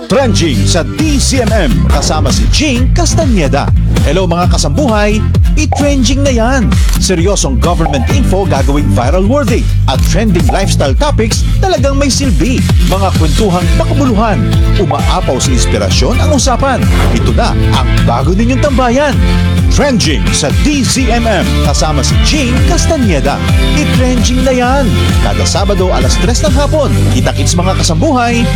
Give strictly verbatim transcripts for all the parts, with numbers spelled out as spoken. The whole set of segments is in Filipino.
Trending sa D Z M M kasama si Jing Castañeda. Hello mga kasambuhay, i-trending na yan. Seryosong government info gagawing viral worthy at trending lifestyle topics talagang may silbi. Mga kwentuhang makabuluhan, umaapaw sa inspirasyon ang usapan. Ito na ang bago ninyong tambayan. Trending sa D Z M M kasama si Jing Castañeda. I-trending na yan. Kada Sabado alas tres ng hapon. Kita-kits mga kasambuhay.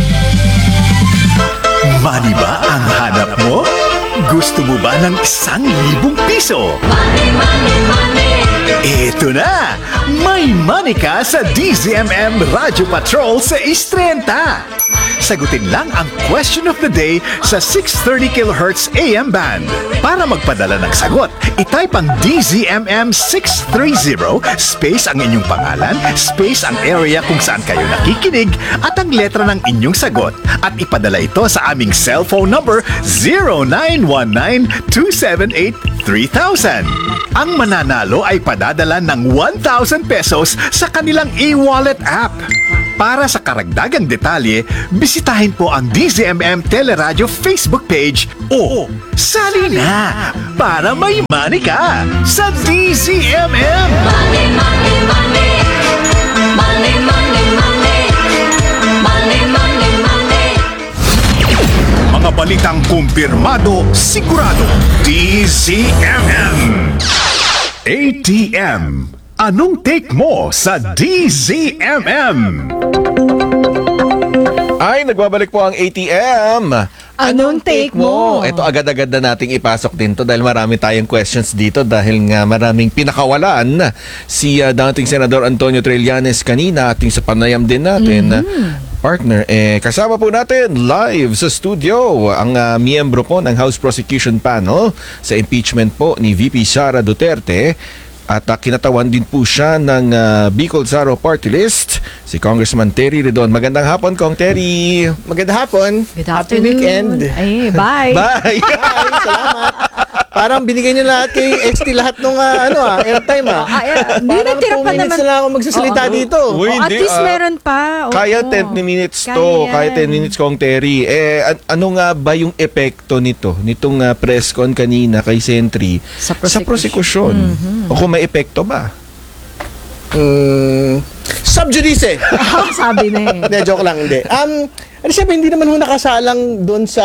Money ba ang hanap mo? Gusto mo ba ng isang libong piso? Money, money, money. Ito na! May money ka sa D Z M M Radio Patrol sa Istrenta! Sagutin lang ang question of the day sa six thirty kilohertz A M band. Para magpadala ng sagot, itype ang D Z M M six thirty space ang inyong pangalan, space ang area kung saan kayo nakikinig at ang letra ng inyong sagot at ipadala ito sa aming cellphone number zero nine one nine two seven eight three thousand. Ang mananalo ay padadala ng one thousand pesos sa kanilang e-wallet app. Para sa karagdagang detalye, bisitahin po ang D Z M M Teleradio Facebook page o sali na para may money ka sa D Z M M! Money, money, money. Money, money, money. Money, money, money. Mga balitang kumpirmado, sigurado, D Z M M! A T M, anong take mo sa D Z M M? Ay, nagbabalik po ang A T M. Anong take mo? Ito agad-agad na nating ipasok din to dahil marami tayong questions dito dahil nga maraming pinakawalan si uh, dating Senador Antonio Trillanes kanina ating sa panayam din natin. Mm-hmm. Partner, eh, kasama po natin live sa studio ang uh, miyembro po ng House Prosecution Panel sa impeachment po ni V P Sara Duterte. At uh, kinatawan din po siya ng uh, Bicol Zaro Party List, si Congressman Terry Redon. Magandang hapon, Kong Terry. Magandang hapon. Good Happy afternoon. weekend. Ay, bye. Bye! Bye, salamat. Parang binigay niyo lahat kay X T lahat nung uh, ano ah, airtime ah. Ah, eh, Hindi, Parang nagtira two pa minutes naman. na lang ako magsasalita Oo. dito. Uy, Oh, at hindi, least ah, meron pa. Oo. Kaya ten minutes to. Kaya Kaya ten yan. minutes, Kong Terry. Eh, an- ano nga ba yung epekto nito? Nitong uh, press con kanina kay Sentry Sa sa prosecution? O kung may epekto ba? Mm, sub judice. Sabi na eh. Hindi, joke lang, hindi. Um, ano siyempre, hindi naman ho nakasalang doon sa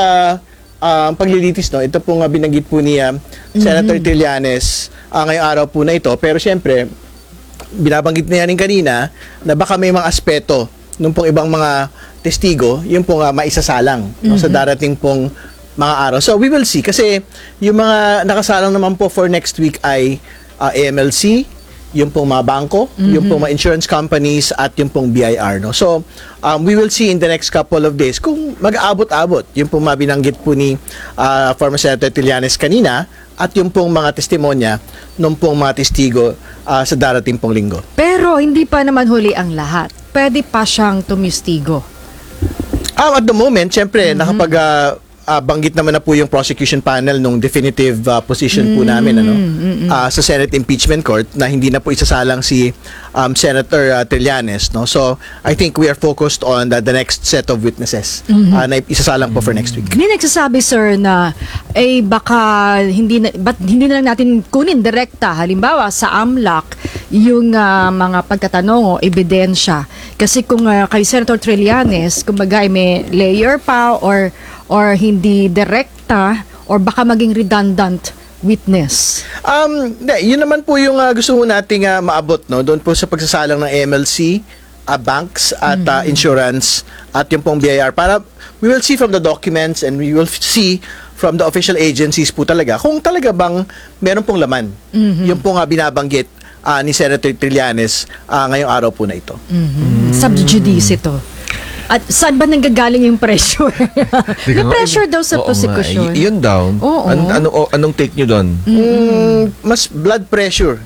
uh, paglilitis, no? Ito po nga binanggit po ni uh, Senator Trillanes uh, ngayong araw po na ito. Pero siyempre, binabanggit na yan kanina na baka may mga aspeto nung pong ibang mga testigo, yung pong uh, maisasalang no, sa darating pong mga araw. So, we will see. Kasi yung mga nakasalang naman po for next week ay uh, A M L C, yung pong mga bangko, yung pong mga insurance companies, at yung pong B I R. No? So, um, we will see in the next couple of days kung mag-aabot-abot yung pong mga binanggit po ni uh, former Senator Trillanes kanina at yung pong mga testimonya nung pong mga testigo uh, sa darating pong linggo. Pero hindi pa naman huli ang lahat. Pwede pa siyang tumistigo. Um, at the moment, syempre, nakapag uh, uh, banggit naman na po yung prosecution panel nung definitive uh, position po namin ano, uh, sa Senate Impeachment Court na hindi na po isasalang si um, Senator uh, Trillanes. No? So, I think we are focused on the, the next set of witnesses uh, na isasalang po for next week. May nagsasabi, sir, na eh baka hindi na, ba't hindi na lang natin kunin direkta, halimbawa sa AMLAC, yung uh, mga pagtatanong o ebidensya. Kasi kung uh, kay Senator Trillanes, kumbaga ay may layer pa or or hindi direkta or baka maging redundant witness. Um, hindi, yun naman po yung uh, gusto mo nating uh, maabot no doon po sa pagsasalang ng A M L C, uh, banks at uh, insurance at yung pong B I R para we will see from the documents and we will see from the official agencies po talaga kung talaga bang meron pong laman. Yung pong uh, binabanggit uh, ni Senator Trillanes uh, ngayong araw po na ito. Mm-hmm. Sub judice ito. At saan ba nanggagaling yung pressure? May pressure daw sa Oo nga, prosecution. y- yun daw. Oo. An- ano, o- anong take nyo doon? Mm, mas blood pressure.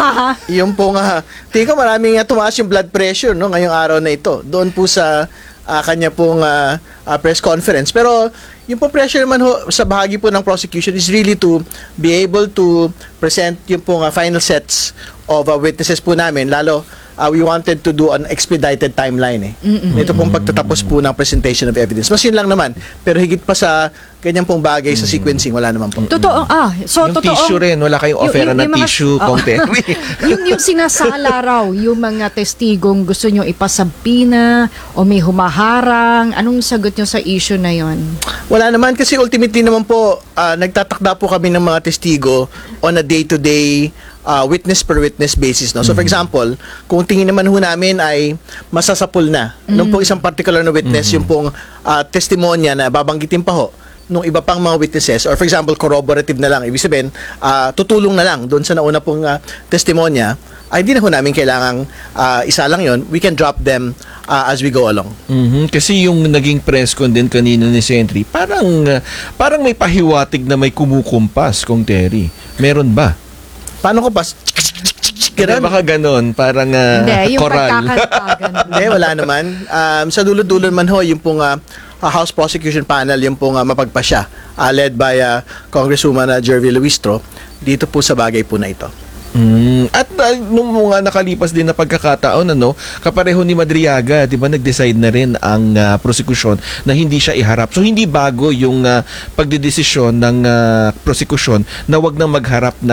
Yung po nga, tingin ko maraming uh, tumaas yung blood pressure no, ngayong araw na ito. Doon po sa uh, kanya pong uh, uh, press conference. Pero yung po pressure naman ho, sa bahagi po ng prosecution is really to be able to present yung pong uh, final sets of uh, witnesses po namin. Lalo uh, we wanted to do an expedited timeline eh. Ito pong pagtatapos po ng presentation of evidence. Mas yun lang naman. Pero higit pa sa ganyan pong bagay sa sequencing, wala naman po. Totoo, ah, so yung totoo. tissue rin, wala kayong Yung- ofera yung- na yung mga- tissue, Oo. Kong Terry. yung, yung sinasala raw, yung mga testigong gusto nyo ipasabpina o may humaharang, anong sagot nyo sa issue na yon? Wala naman kasi ultimately naman po, ah, nagtatakda po kami ng mga testigo on a day-to-day uh, witness per witness basis. No? So for example, kung tingin naman ho namin ay masasapul na, nung po isang particular na witness, yung pong uh, testimonya na babanggitin pa ho, nung iba pang mga witnesses, or for example, corroborative na lang, ibig sabihin, ah, tutulong na lang doon sa nauna pong ah, testimonya, ay di na ho namin kailangang ah, isa lang yon. We can drop them ah, as we go along. Mhm, kasi yung naging press con din kanina ni Sentry, parang uh, parang may pahiwatig na may kumukumpas, Kong Terry. Meron ba? Paano ko pa? Kaya Ganun? baka ganon, parang uh, Hindi, yung koral. pagkakantagan. Hindi, wala naman. Um, sa dulo-dulo naman ho, yung pong ah, ah, House Prosecution Panel, yung pong ah, mapagpasya, ah, led by ah, Congresswoman uh, Jervy Luistro, dito po sa bagay po na ito. Mm, at uh, nung mga nakalipas din na pagkakataon, ano, kapareho ni Madriaga, 'di ba, nag-decide na rin ang uh, prosecution na hindi siya iharap. So hindi bago yung uh, pagdedesisyon ng uh, prosecution na wag nang magharap na